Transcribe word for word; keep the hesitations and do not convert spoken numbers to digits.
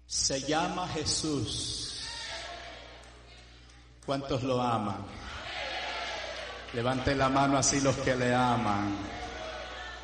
Se llama Jesús. ¿Cuántos lo aman? Levanten la mano así los que le aman.